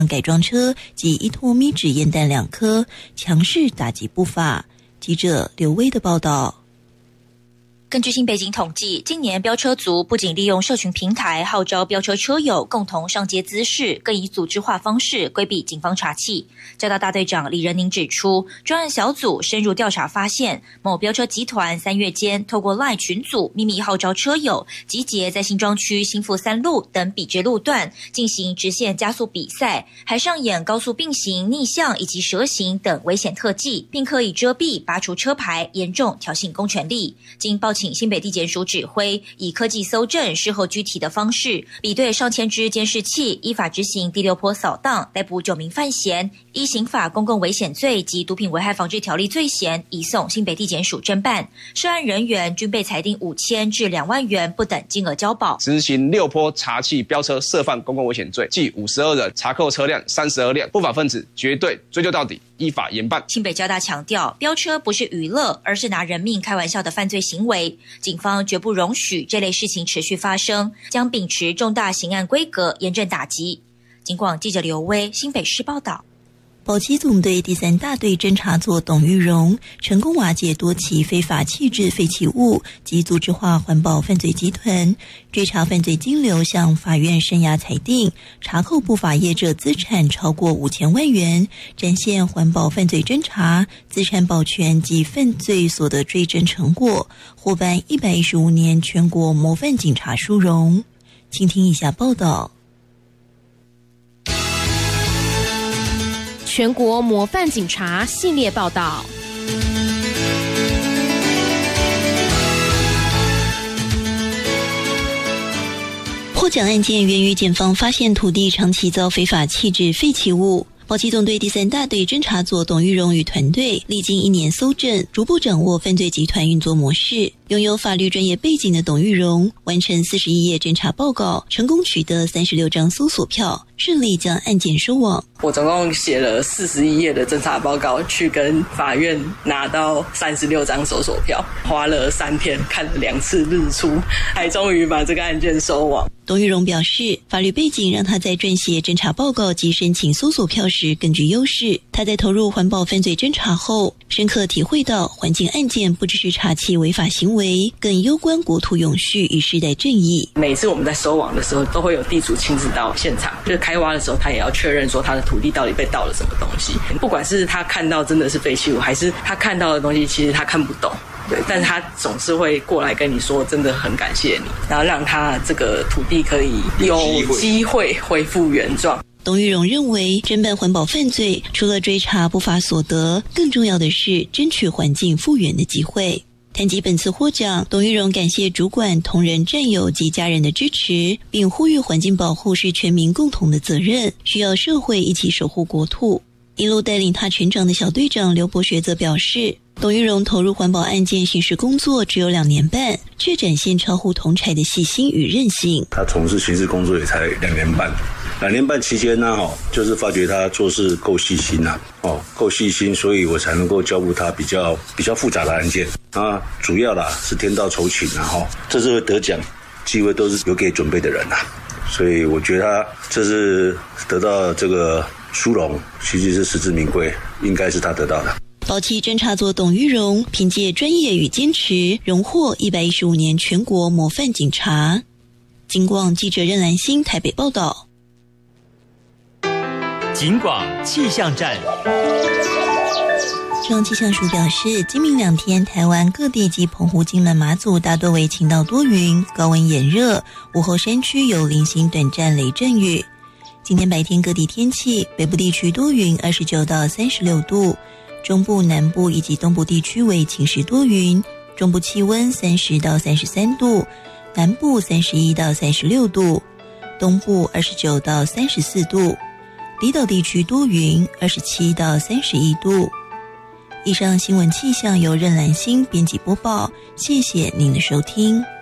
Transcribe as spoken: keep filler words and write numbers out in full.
改装车及一托米纸烟弹两颗，强势打击不法。记者刘威的报道。 根据新北警统计，今年飙车族不仅利用社群平台号召飙车车友共同上街滋事，更以组织化方式规避警方查缉。交大大队长李仁宁指出，专案小组深入调查发现，某飙车集团三月间透过 LINE 群组秘密号召车友集结在新庄区新富三路等笔直路段进行直线加速比赛，还上演高速并行、逆向以及蛇行等危险特技，并刻意遮蔽、拔除车牌，严重挑衅公权力。经报请新北地检署指挥，以科技搜证、事后拘提的方式，比对上千支监视器，依法执行第六波扫荡，逮捕九名犯嫌，依刑法公共危险罪及毒品危害防治条例罪嫌，移送新北地检署侦办。涉案人员均被裁定五千至两万元不等金额交保。 执行六波查缉飙车涉犯公共危险罪，计五十二人，查扣车辆三十二辆，不法分子绝对追究到底，依法严办。 新北交大强调，飙车不是娱乐，而是拿人命开玩笑的犯罪行为。警方绝不容许这类事情持续发生，将秉持重大刑案规格，严正打击。警广记者刘威新北市报道。 保七总队第三大队侦查组董玉荣成功瓦解多起非法弃置废弃物及组织化环保犯罪集团，追查犯罪金流向法院声押裁定，查扣不法业者资产超过五千万元，展现环保犯罪侦查、资产保全及犯罪所得追侦成果，获颁一百一十五年全国模范警察殊荣。请听以下报道。 全国模范警察系列报道。 获奖案件源于检方发现土地长期遭非法弃置废弃物。保七总队第三大队侦查组董玉荣与团队历经一年搜证，逐步掌握犯罪集团运作模式。拥有法律专业背景的董玉荣完成四十一页侦查报告，成功取得三十六张搜索票，顺利将案件收网。 我总共写了四十一页的侦查报告，去跟法院拿到三十六张搜索票，花了三天，看了两次日出，还终于把这个案件收网。 董玉荣表示，法律背景让他在撰写侦查报告及申请搜索票时更具优势。他在投入环保犯罪侦查后，深刻体会到环境案件不只是查缉违法行为，更攸关国土永续与世代正义。 每次我们在收网的时候，都会有地主亲自到现场，就是开挖的时候，他也要确认说他的土地到底被盗了什么东西。不管是他看到真的是废弃物，还是他看到的东西其实他看不懂。对，但是他总是会过来跟你说真的很感谢你，然后让他这个土地可以有机会恢复原状。 董玉荣认为，侦办环保犯罪除了追查不法所得，更重要的是争取环境复原的机会。谈及本次获奖，董玉荣感谢主管、同仁、战友及家人的支持，并呼吁环境保护是全民共同的责任，需要社会一起守护国土。一路带领他成长的小队长刘博学则表示，董玉荣投入环保案件刑事工作只有两年半，却展现超乎同侪的细心与韧性。 他从事刑事工作也才两年半，两年半期间呢，哦，就是发觉他做事够细心呐，哦，够细心，所以我才能够交付他比较比较复杂的案件啊。主要啦是天道酬勤啊，哈，这次会得奖机会都是有给准备的人呐，所以我觉得他这次得到这个殊荣，其实是实至名归，应该是他得到的。 保七侦查组董玉荣凭借专业与坚持，荣获一百一十五年全国模范警察。警广记者任兰心台北报道。 警广气象站。 中央气象署表示，今明两天台湾各地及澎湖、金门、马祖大多为晴到多云，高温炎热，午后山区有零星短暂雷阵雨。今天白天各地天气，北部地区多云，二十九到三十六度，中部、南部以及东部地区为晴时多云，中部气温三十到三十三度，南部三十一到三十六度，东部二十九到三十四度，离岛地区多云，二十七到三十一度。以上新闻气象由任兰心编辑播报，谢谢您的收听。